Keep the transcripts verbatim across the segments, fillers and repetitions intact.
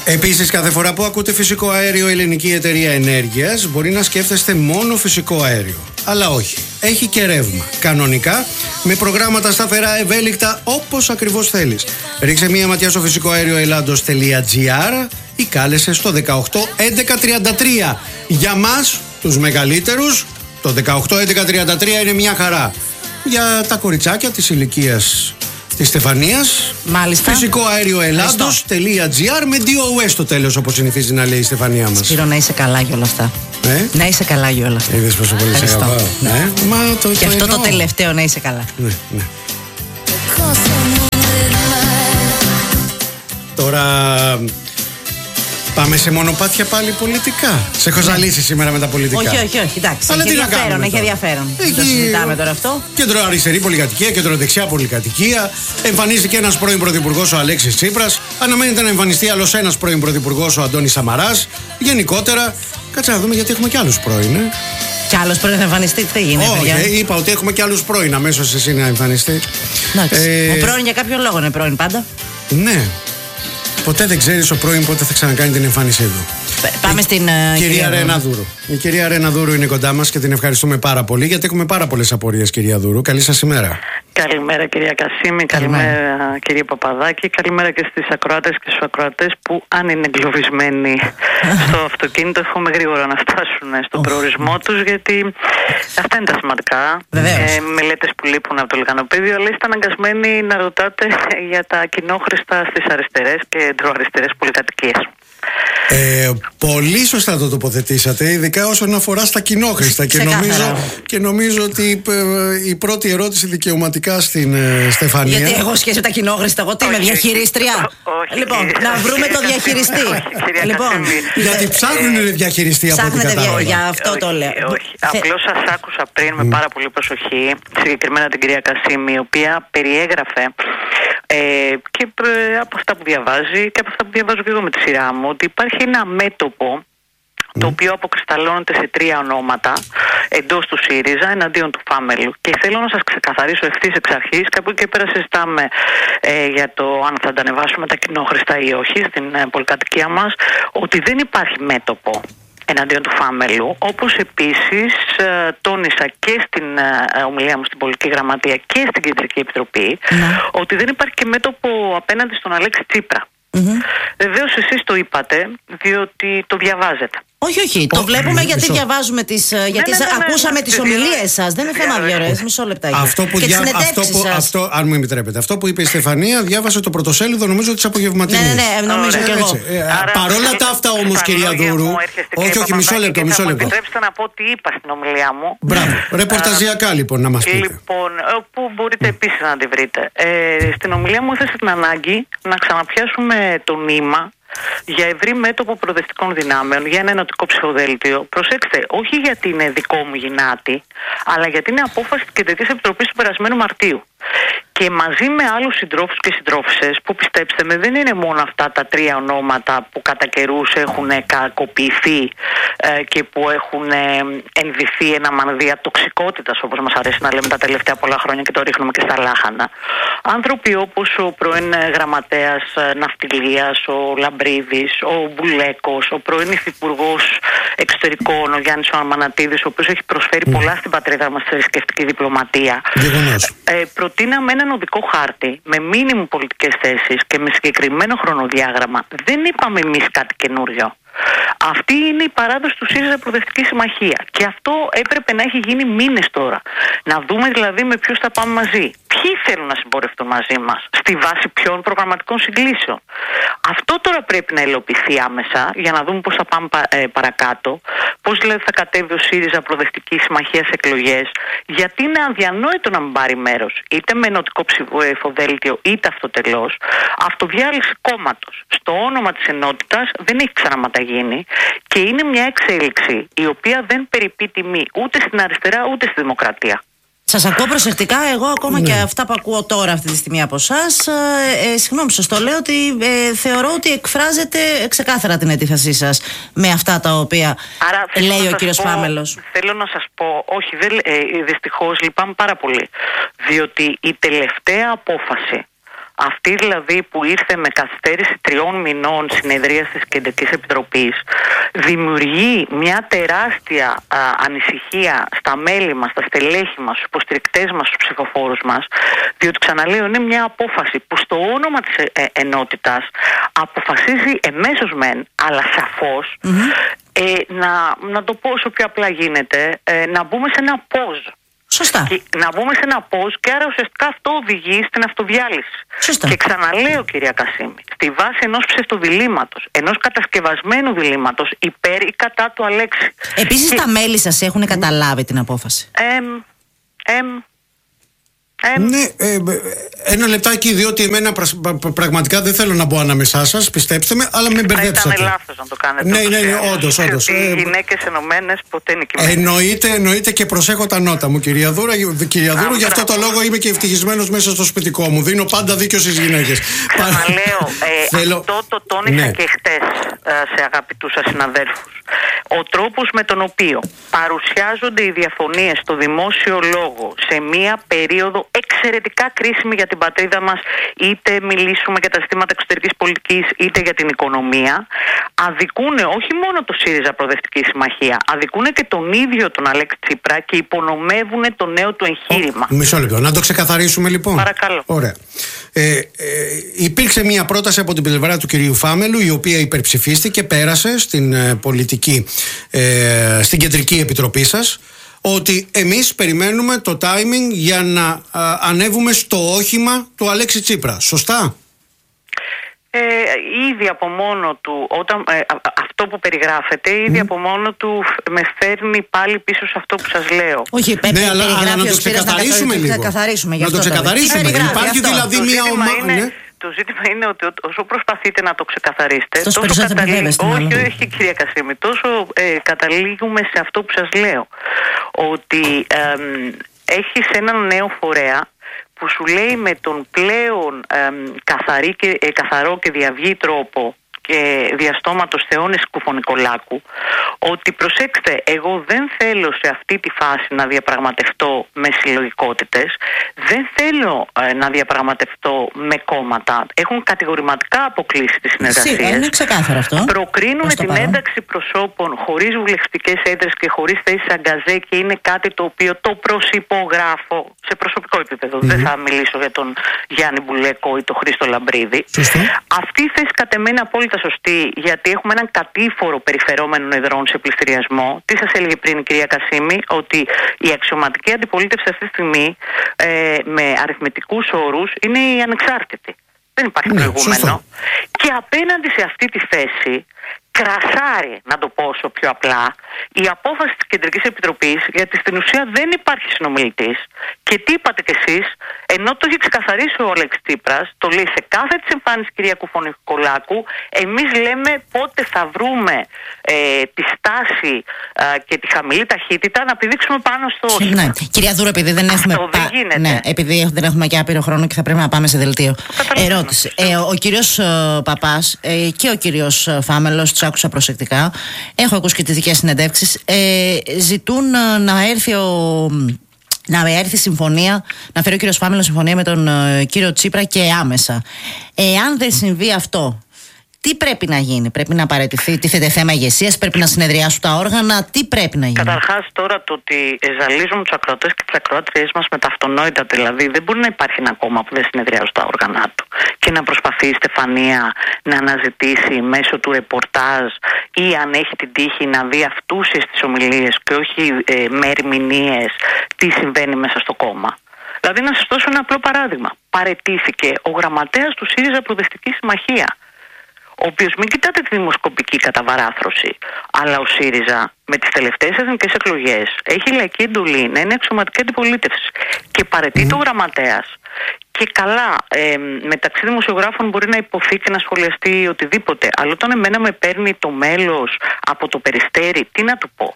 Επίσης, κάθε φορά που ακούτε φυσικό αέριο Ελληνική Εταιρεία Ενέργειας, μπορεί να σκέφτεστε μόνο φυσικό αέριο. Αλλά όχι. Έχει και ρεύμα. Κανονικά, με προγράμματα σταθερά, ευέλικτα, όπως ακριβώς θέλεις. Ρίξε μία ματιά στο φυσικό αέριο ελλάδος τελεία τζι άρ ή κάλεσε στο δεκαοκτώ έντεκα τριάντα τρία. Για μας, τους μεγαλύτερους, το δεκαοκτώ έντεκα τριάντα τρία είναι μια χαρά. Για τα κοριτσάκια της ηλικίας της Στεφανίας, μάλιστα, φυσικό αέριο ελλάδος τελεία τζι άρ με ντι ο ες στο τέλος, όπως συνηθίζει να λέει η Στεφανία μας. Σπύρο, να είσαι καλά για όλα αυτά. Ε? Να είσαι καλά για όλα αυτά. Είδες πόσο πολύ σε αγαπάω. Ναι. Μα το, και το αυτό εννοώ. Το τελευταίο, να είσαι καλά. Ναι, ναι. Τώρα πάμε σε μονοπάτια πάλι πολιτικά. Σε έχω ζαλίσει σήμερα με τα πολιτικά. Όχι, όχι, όχι. Εντάξει. Αλλά έχει τι να ενδιαφέρον, κάνουμε έχει τώρα. ενδιαφέρον. Έχει... Δεν το συζητάμε τώρα αυτό. Κεντροαριστερή πολυκατοικία, κεντροδεξιά πολυκατοικία. Εμφανίστηκε ένας πρώην πρωθυπουργός, ο Αλέξης Τσίπρας. Αναμένεται να εμφανιστεί άλλος ένας πρώην πρωθυπουργός, ο Αντώνης Σαμαράς. Γενικότερα, κάτσε να δούμε γιατί έχουμε κι άλλους πρώην. Ε. Κι άλλος πρώην να εμφανιστεί, τι θα γίνει. Όχι, ε, είπα ότι έχουμε κι άλλους πρώην. Αμέσως εσύ να εμφανιστεί. Ε... Ο πρώην για κάποιο λόγο είναι πρώην πάντα. Ναι. Ποτέ δεν ξέρεις ο πρώην πότε θα ξανακάνει την εμφάνισή του. Πάμε η... στην uh, κυρία, κυρία Ρένα Δούρου. Η κυρία Ρένα Δούρου είναι κοντά μας και την ευχαριστούμε πάρα πολύ, γιατί έχουμε πάρα πολλές απορίες, κυρία Δούρου. Καλή σας ημέρα. Καλημέρα, κυρία Κασίμη. Καλημέρα, καλημέρα κύριε Παπαδάκη. Καλημέρα και στις ακροάτες και στους ακροατές που, αν είναι εγκλωβισμένοι στο αυτοκίνητο, εύχομαι γρήγορα να φτάσουν στον προορισμό τους, γιατί αυτά είναι τα σημαντικά. Ε, μελέτες που λείπουν από το λιγανοπέδιο, αλλά είστε αναγκασμένοι να ρωτάτε για τα κοινόχρηστα στις αριστερές και εντροαριστερές πολυκατοικίες. Ε, πολύ σωστά το τοποθετήσατε, ειδικά όσον αφορά στα κοινόχρηστα. Και νομίζω, και νομίζω ότι ε, η πρώτη ερώτηση δικαιωματικά στην ε, Στεφανία. Γιατί έχω σχέση με τα κοινόχρηστα, εγώ τι είμαι, διαχειρίστρια. Όχι, λοιπόν, να βρούμε το διαχειριστή. Όχι, λοιπόν, γιατί ψάχνουν ε, διαχειριστή από την κατάσταση. Για αυτό το λέω. Όχι, απλώς σας άκουσα πριν με πάρα πολύ προσοχή, συγκεκριμένα την κυρία Κασίμη, η οποία περιέγραφε ε, και ε, από αυτά που διαβάζει και από αυτά που διαβάζω και εγώ με τη σειρά μου, ότι υπάρχει ένα μέτωπο το οποίο αποκρισταλώνεται σε τρία ονόματα εντός του ΣΥΡΙΖΑ εναντίον του Φάμελου. Και θέλω να σας ξεκαθαρίσω ευθύς εξ αρχής, κάπου και πέρα συζητάμε ε, για το αν θα τα ανεβάσουμε τα κοινόχρηστα ή όχι στην ε, πολυκατοικία μας, ότι δεν υπάρχει μέτωπο εναντίον του Φάμελου, όπως επίσης ε, τόνισα και στην ε, ομιλία μου στην Πολιτική Γραμματεία και στην Κεντρική Επιτροπή, mm. ότι δεν υπάρχει και μέτωπο απέναντι στον Αλέξη Τσίπρα. Mm-hmm. Βεβαίως εσείς το είπατε, διότι το διαβάζετε. Όχι, όχι, το βλέπουμε γιατί μισό. διαβάζουμε τις. Ναι, γιατί ναι, ναι, ναι, ακούσαμε ναι, τις ναι, ομιλίες σας. Δεν είναι θέμα δύο ώρες, μισό λεπτάκι. Αυτό που, δια... αυτό που αυτό, αν μου επιτρέπετε, αυτό που είπε η Στεφανία, διάβασε το πρωτοσέλιδο, νομίζω, της απογευματινής. Ναι, ναι, ναι, νομίζω και εγώ. Ε, παρόλα τα αυτά όμως, κυρία Δούρου. Όχι, όχι, μισό λεπτό, μισό λεπτό. Επιτρέψτε να πω τι είπα στην ομιλία μου. Μπράβο. Ρεπορταζιακά λοιπόν να μας πείτε. Λοιπόν, που μπορείτε επίσης να τη βρείτε. Στην ομιλία μου έθεσε την ανάγκη να ξαναπιάσουμε το νήμα για ευρύ μέτωπο προοδευτικών δυνάμεων, για ένα ενωτικό ψηφοδέλτιο. Προσέξτε, όχι γιατί είναι δικό μου γυνάτι, αλλά γιατί είναι απόφαση της Κεντρικής Επιτροπής του περασμένου Μαρτίου. Και μαζί με άλλους συντρόφους και συντρόφισσες, που πιστέψτε με, δεν είναι μόνο αυτά τα τρία ονόματα που κατά καιρούς έχουν κακοποιηθεί ε, και που έχουν ε, ενδυθεί ένα μανδύα τοξικότητας, όπως μας αρέσει να λέμε τα τελευταία πολλά χρόνια και το ρίχνουμε και στα λάχανα. Άνθρωποι όπως ο πρώην γραμματέας ναυτιλίας, ο Λαμπρίδης, ο Μπουλέκος, ο πρώην υφυπουργός εξωτερικών, ο Γιάννης ο Αρμανατίδης, ο οποίος έχει προσφέρει mm. πολλά στην πατρίδα μας στη θρησκευτική διπλωματία. Ε, προτείναμε έναν οδικό χάρτη με μίνιμουμ πολιτικές θέσεις και με συγκεκριμένο χρονοδιάγραμμα. Δεν είπαμε εμείς κάτι καινούριο. Αυτή είναι η παράδοση του ΣΥΡΙΖΑ Προοδευτική Συμμαχία. Και αυτό έπρεπε να έχει γίνει μήνες τώρα. Να δούμε δηλαδή με ποιους θα πάμε μαζί. Ποιοι θέλουν να συμπορευτούν μαζί μας, στη βάση ποιων προγραμματικών συγκλήσεων. Αυτό τώρα πρέπει να υλοποιηθεί άμεσα για να δούμε πώς θα πάμε ε, παρακάτω. Πώς δηλαδή θα κατέβει ο ΣΥΡΙΖΑ Προοδευτική Συμμαχία σε εκλογές. Γιατί είναι αδιανόητο να μην πάρει μέρος είτε με ενωτικό ψηφοδέλτιο είτε αυτοτελώς. Αυτοδιάλυση κόμματος στο όνομα της ενότητας δεν έχει ξαναματαγίνει και είναι μια εξέλιξη η οποία δεν περιπεί τιμή ούτε στην αριστερά ούτε στη δημοκρατία. Σας ακούω προσεκτικά, εγώ ακόμα ναι. και αυτά που ακούω τώρα αυτή τη στιγμή από εσάς, ε, ε, συγγνώμη, σας το λέω ότι ε, θεωρώ ότι εκφράζετε ξεκάθαρα την αντίθεσή σας με αυτά τα οποία Άρα, λέει ο κύριος πω, Φάμελος. Θέλω να σας πω, όχι, δεν, ε, δυστυχώς λυπάμαι πάρα πολύ, διότι η τελευταία απόφαση αυτή δηλαδή που ήρθε με καθυστέρηση τριών μηνών συνεδρίας της Κεντρικής Επιτροπής, δημιουργεί μια τεράστια α, ανησυχία στα μέλη μας, στα στελέχη μας, στους υποστηρικτές μας, στους ψηφοφόρους μας, διότι ξαναλέω είναι μια απόφαση που στο όνομα της ε, ε, ενότητας αποφασίζει εμέσως μεν, αλλά σαφώς mm-hmm. ε, να, να το πω όσο πιο απλά γίνεται, ε, να μπούμε σε ένα pause. Σωστά. Και να μπούμε σε ένα πώς και άρα ουσιαστικά αυτό οδηγεί στην αυτοδιάλυση. Σωστά. Και ξαναλέω, κυρία Κασίμη, στη βάση ενός ψευτοδιλήμματος, ενός κατασκευασμένου διλήμματος υπέρ ή κατά του Αλέξη. Επίσης και... τα μέλη σας έχουν καταλάβει την απόφαση. Εμ, εμ, εμ. Ναι, ε, ένα λεπτάκι, διότι εμένα πρα, πρα, πραγματικά δεν θέλω να μπω ανάμεσά σας, πιστέψτε με, αλλά με μπερδέψατε. Ήταν λάθος να το κάνετε. Ναι, ναι, ναι, όντως, όντως. Οι ε, γυναίκες ενωμένες ποτέ είναι κειμένες. Εννοείται, εννοείται και προσέχω τα νότα μου, κυρία Δούρα. Κυρία Δούρου, γι' αυτό το λόγο είμαι και ευτυχισμένος μέσα στο σπιτικό μου. Δίνω πάντα δίκιο στις γυναίκες. Ξαναλέω, ε, Θέλω... αυτό το τόνισα ναι. και χτες ε, σε αγαπητούς σας συναδέρφους. Ο τρόπος με τον οποίο παρουσιάζονται οι διαφωνίες στο δημόσιο λόγο σε μία περίοδο εξαιρετικά κρίσιμη για την πατρίδα μας, είτε μιλήσουμε για τα ζητήματα εξωτερικής πολιτικής είτε για την οικονομία, αδικούν όχι μόνο το ΣΥΡΙΖΑ Προοδευτική Συμμαχία, αδικούν και τον ίδιο τον Αλέξη Τσίπρα και υπονομεύουν το νέο του εγχείρημα. Ο, μισό λεπτό, να το ξεκαθαρίσουμε λοιπόν. Παρακαλώ. Ωραία. Ε, ε, υπήρξε μια πρόταση από την πλευρά του κυρίου Φάμελου, η οποία υπερψηφίστηκε, πέρασε στην ε, πολιτική, ε, στην κεντρική επιτροπή σας, ότι εμείς περιμένουμε το timing για να α, ανέβουμε στο όχημα του Αλέξη Τσίπρα. Σωστά? Ε, ήδη από μόνο του, όταν, ε, αυτό που περιγράφεται, ήδη mm. από μόνο του με φέρνει πάλι πίσω σε αυτό που σας λέω. Όχι, πέ, ναι, αλλά, αλλά να το ξεκαθαρίσουμε λίγο. Ξεκαθαρίσουμε, να το ξεκαθαρίσουμε. Υπάρχει αυτό. δηλαδή το μια ομάδα. Ναι. Το ζήτημα είναι ότι όσο προσπαθείτε να το ξεκαθαρίσετε, τόσο τόσο καταλήγουμε. Όχι, άλλο. όχι, κυρία Κασίμη, τόσο ε, καταλήγουμε σε αυτό που σας λέω. Ότι ε, έχεις έναν νέο φορέα που σου λέει με τον πλέον ε, καθαρή και, ε, καθαρό και διαυγή τρόπο και διαστόματος Θεώνης Κουφονικολάκου, ότι προσέξτε, εγώ δεν θέλω σε αυτή τη φάση να διαπραγματευτώ με συλλογικότητες, δεν θέλω ε, να διαπραγματευτώ με κόμματα. Έχουν κατηγορηματικά αποκλείσει τις συνεργασίες. Είναι ξεκάθαρο αυτό. Προκρίνουν την πάρω. ένταξη προσώπων χωρίς βουλευτικές έδρες και χωρίς θέσεις αγκαζέ, και είναι κάτι το οποίο το προσυπογράφω σε προσωπικό επίπεδο. Mm-hmm. Δεν θα μιλήσω για τον Γιάννη Μπουλέκο ή τον Χρήστο Λαμπρίδη. Σωστή. Αυτή η θέση κατ' εμέ είναι απόλυτα σωστή, γιατί έχουμε έναν κατήφορο περιφερόμενων εδρών σε πληστηριασμό. Τι σας έλεγε πριν η κυρία Κασίμη, ότι η αξιωματική αντιπολίτευση αυτή τη στιγμή ε, με αριθμητικούς όρους είναι η ανεξάρτητη. Δεν υπάρχει ναι, προηγούμενο. Σωστό. Και απέναντι σε αυτή τη θέση κρασάρει, να το πω όσο πιο απλά, η απόφαση της Κεντρικής Επιτροπής, γιατί στην ουσία δεν υπάρχει συνομιλητής. Και τι είπατε κι εσείς, ενώ το έχει ξεκαθαρίσει ο Αλέξη Τσίπρας, το λέει σε κάθε της εμφάνιση κυρία Κουφονικολάκου, εμείς λέμε πότε θα βρούμε ε, τη στάση ε, και τη χαμηλή ταχύτητα να πηδήξουμε πάνω στο όχημα. Ναι. Κυρία Δούρα, επειδή δεν έχουμε, Αυτό δεν γίνεται. Ναι, επειδή δεν έχουμε και άπειρο χρόνο και θα πρέπει να πάμε σε δελτίο. Ερώτηση. Ε, ο κύριος ε, Παπάς ε, και ο κύριος Φάμελος, τους άκουσα προσεκτικά, έχω ακούσει και τις δικές συνεντεύξεις, ε, ζητούν ε, να έρθει ο... να έρθει συμφωνία, να φέρει ο κύριος Φάμελος συμφωνία με τον ε, κύριο Τσίπρα και άμεσα. Εάν δεν συμβεί αυτό, τι πρέπει να γίνει? Πρέπει να παραιτηθεί, τίθεται θέμα ηγεσίας, πρέπει να συνεδριάσουν τα όργανα, τι πρέπει να γίνει? Καταρχάς, τώρα το ότι ζαλίζουν τους ακροατές και τις ακροάτριές μας με τα αυτονόητα, δηλαδή δεν μπορεί να υπάρχει ένα κόμμα που δεν συνεδριάζουν τα όργανα του και να προσπαθεί η Στεφανία να αναζητήσει μέσω του ρεπορτάζ ή αν έχει την τύχη να δει αυτούσιες τις ομιλίες και όχι ε, με ερμηνείες τι συμβαίνει μέσα στο κόμμα. Δηλαδή, να σας δώσω ένα απλό παράδειγμα. Παραιτήθηκε ο γραμματέας του ΣΥΡΙΖΑ Προοδευτική Συμμαχία, ο οποίος, μην κοιτάτε τη δημοσκοπική καταβαράθρωση, αλλά ο ΣΥΡΙΖΑ με τις τελευταίες εθνικές εκλογές έχει λαϊκή εντολή να είναι αξιωματική αντιπολίτευση και παραιτείται mm. ο γραμματέας. Και καλά, ε, μεταξύ δημοσιογράφων μπορεί να υποθεί και να σχολιαστεί οτιδήποτε, αλλά όταν εμένα με παίρνει το μέλος από το Περιστέρι, τι να του πω?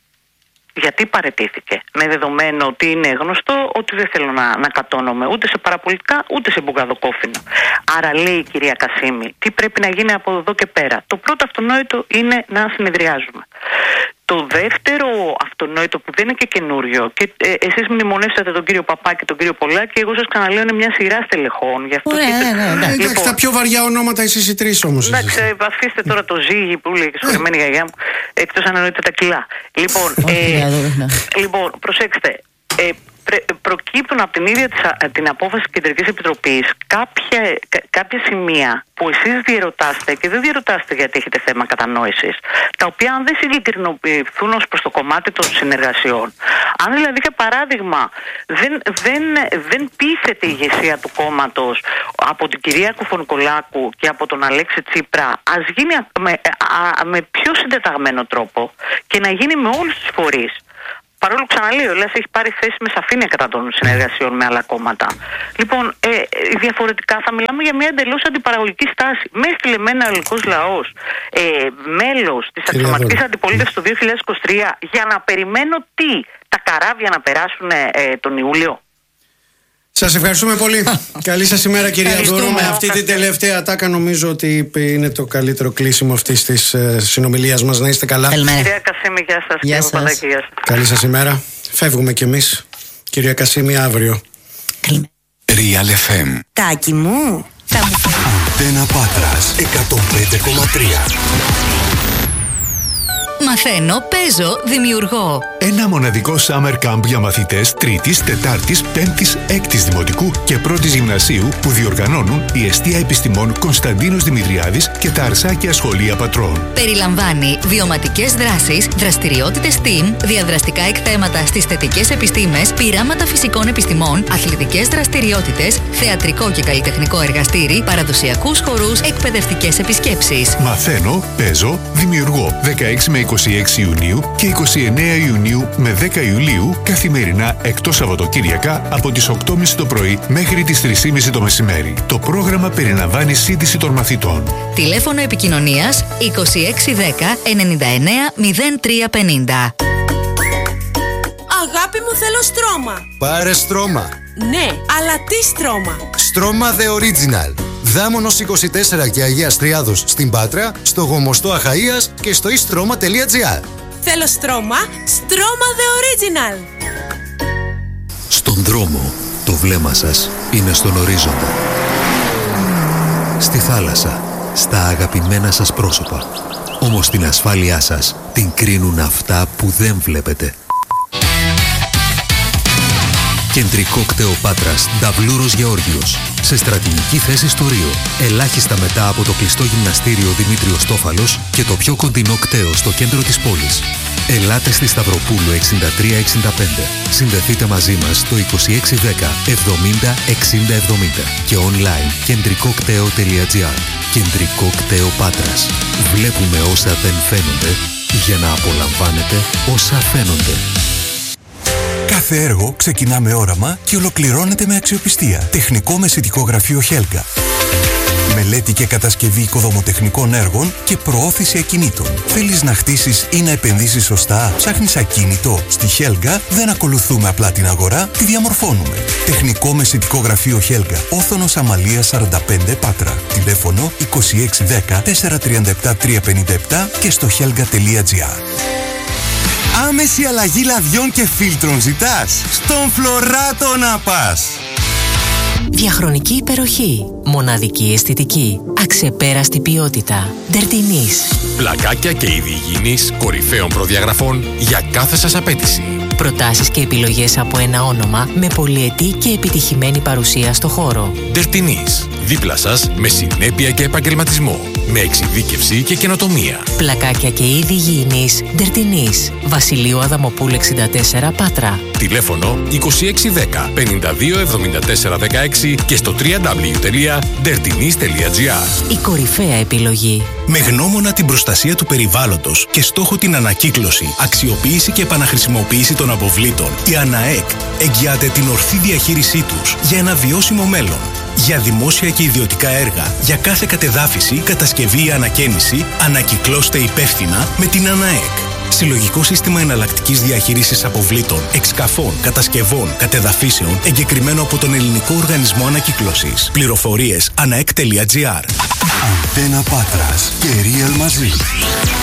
Γιατί παραιτήθηκε, με δεδομένο ότι είναι γνωστό ότι δεν θέλω να, να κατώνομαι ούτε σε παραπολιτικά ούτε σε μπουγαδοκόφινο. Άρα λέει η κυρία Κασίμη, τι πρέπει να γίνει από εδώ και πέρα? Το πρώτο αυτονόητο είναι να συνεδριάζουμε. το δεύτερο αυτονόητο που δεν είναι και καινούριο, και ε, εσείς μνημονεύσατε τον κύριο Παπά και τον κύριο Πολάκη, και εγώ σας ξαναλέω είναι μια σειρά στελεχών. Γι' αυτό Ωραία, και... ναι, ναι, ναι. Εντάξει, Λοιπόν, τα πιο βαριά ονόματα εσείς οι τρεις όμως. εντάξει, αφήστε τώρα το ζύγι που λέει και σχολημένη γιαγιά μου, εκτός αν εννοείται τα κιλά. Λοιπόν, ε, λοιπόν προσέξτε. Ε, προκύπτουν από την ίδια την απόφαση της Κεντρικής Επιτροπής κάποια, κάποια σημεία που εσείς διερωτάστε, και δεν διερωτάστε γιατί έχετε θέμα κατανόησης, τα οποία αν δεν συγκεκρινοποιηθούν ως προς το κομμάτι των συνεργασιών, αν δηλαδή για παράδειγμα δεν, δεν, δεν πείθεται η ηγεσία του κόμματος από την κυρία Κουφονικολάκου και από τον Αλέξη Τσίπρα, ας γίνει με, α, με πιο συντεταγμένο τρόπο και να γίνει με όλους τους φορείς. Παρόλο που ξαναλέω, η Ελλάδα έχει πάρει θέση με σαφήνεια κατά των συνεργασιών με άλλα κόμματα. Λοιπόν, ε, διαφορετικά θα μιλάμε για μια εντελώς αντιπαραγωγική στάση. Με έστειλε ένα ελληνικός λαός ε, μέλος της αξιωματικής αντιπολίτευσης το δύο χιλιάδες είκοσι τρία για να περιμένω τι, τα καράβια να περάσουν ε, τον Ιούλιο. Σας ευχαριστούμε πολύ. Καλή σας ημέρα, κυρία Δούρου. Με αυτή την τελευταία ατάκα νομίζω ότι είναι το καλύτερο κλείσιμο αυτής της ε, συνομιλίας μας. Να είστε καλά. Κυρία Κασίμη, γεια σας. Γεια σας. Παπαδάκη, γεια σας. Καλή σας ημέρα. Φεύγουμε κι εμείς. Κυρία Κασίμη, αύριο. Καλημέρα. Real εφ εμ. Τάκι μου. Αντένα Πάτρας εκατόν πέντε κόμμα τρία. Μαθαίνω, παίζω, δημιουργώ. Ένα μοναδικό summer camp για μαθητές τρίτης, τετάρτης, πέμπτης, έκτης δημοτικού και πρώτης γυμνασίου που διοργανώνουν η Εστία Επιστημών Κωνσταντίνος Δημητριάδης και τα Αρσάκια Σχολεία Πατρών. Περιλαμβάνει βιωματικές δράσεις, δραστηριότητες STEAM, διαδραστικά εκθέματα στις θετικές επιστήμες, πειράματα φυσικών επιστημών, αθλητικές δραστηριότητες, θεατρικό και καλλιτεχνικό εργαστήρι, παραδοσιακούς χορούς, εκπαιδευτικές επισκέψεις. Μαθαίνω, παίζω, δημιουργώ. δεκαέξι με είκοσι έξι Ιουνίου και είκοσι εννέα Ιουνίου με δέκα Ιουλίου, καθημερινά εκτός Σαββατοκύριακα από τις οκτώ και μισή το πρωί μέχρι τις τρεις και μισή το μεσημέρι. Το πρόγραμμα περιλαμβάνει σύντηση των μαθητών. Τηλέφωνο επικοινωνίας είκοσι έξι δέκα ενενήντα εννέα μηδέν τρία πενήντα. Αγάπη μου, θέλω στρώμα. Πάρε στρώμα. Ναι, αλλά τι στρώμα? Στρώμα The Original. Δάμονος είκοσι τέσσερα και Αγίας Τριάδος στην Πάτρα, στο Γομοστό Αχαΐας και στο istρoma τελεία gr. Θέλω στρώμα, στρώμα The Original. Στον δρόμο, το βλέμμα σας είναι στον ορίζοντα. Στη θάλασσα, στα αγαπημένα σας πρόσωπα. Όμως την ασφάλειά σας την κρίνουν αυτά που δεν βλέπετε. Κεντρικό κτέο Πάτρας, Νταβλούρος Γεώργιος. Σε στρατηγική θέση στο Ρίο. Ελάχιστα μετά από το κλειστό γυμναστήριο Δημήτριος Τόφαλος και το πιο κοντινό κτέο στο κέντρο της πόλης. Ελάτε στη Σταυροπούλου εξήντα τρία εξήντα πέντε. Συνδεθείτε μαζί μας στο είκοσι έξι δέκα εβδομήντα εξήντα εβδομήντα και online κεντρικό κτέο τελεία gr. Κεντρικό κτέο Πάτρας. Βλέπουμε όσα δεν φαίνονται για να απολαμβάνετε όσα φαίνονται. Κάθε έργο ξεκινά με όραμα και ολοκληρώνεται με αξιοπιστία. Τεχνικό μεσητικό γραφείο Χέλγα. Μελέτη και κατασκευή οικοδομοτεχνικών έργων και προώθηση ακινήτων. Θέλεις να χτίσεις ή να επενδύσεις σωστά? Ψάχνεις ακίνητο? Στη Χέλγα δεν ακολουθούμε απλά την αγορά, τη διαμορφώνουμε. Τεχνικό μεσητικό γραφείο Χέλγα. Όθωνος Αμαλίας σαράντα πέντε Πάτρα. Τηλέφωνο είκοσι έξι δέκα τετρακόσια τριάντα επτά τριακόσια πενήντα επτά και στο χέλγα τελεία gr. Άμεση αλλαγή λαδιών και φίλτρων ζητάς? Στον Φλωράτο να πας! Διαχρονική υπεροχή, μοναδική αισθητική, αξεπέραστη ποιότητα. Ντερτινής. Πλακάκια και είδη υγιεινής κορυφαίων προδιαγραφών για κάθε σας απέτηση. Προτάσεις και επιλογές από ένα όνομα με πολυετή και επιτυχημένη παρουσία στο χώρο. Ντερτινής. Δίπλα σας με συνέπεια και επαγγελματισμό. Με εξειδίκευση και καινοτομία. Πλακάκια και είδη υγιεινής. Ντερτινής. Βασιλείου Αδαμοπούλου εξήντα τέσσερα Πάτρα. Τηλέφωνο είκοσι έξι δέκα πενήντα δύο εβδομήντα τέσσερα δεκαέξι και στο double-u double-u double-u τελεία ντερτινής τελεία gr. Η κορυφαία επιλογή. Με γνώμονα την προστασία του περιβάλλοντος και στόχο την ανακύκλωση, αξιοποίηση και επαναχρησιμοποίηση των αποβλήτων, η ΑΝΑΕΚ εγγυάται την ορθή διαχείρισή τους για ένα βιώσιμο μέλλον. Για δημόσια και ιδιωτικά έργα, για κάθε κατεδάφιση, κατασκευή ή ανακαίνιση, ανακυκλώστε υπεύθυνα με την ΑΝΑΕΚ. Συλλογικό σύστημα εναλλακτικής διαχείρισης αποβλήτων, εξκαφών, κατασκευών, κατεδαφίσεων, εγκεκριμένο από τον Ελληνικό Οργανισμό Ανακύκλωσης. Πληροφορίες αναεκ τελεία gr. Αντένα Πάτρας και Real μαζί.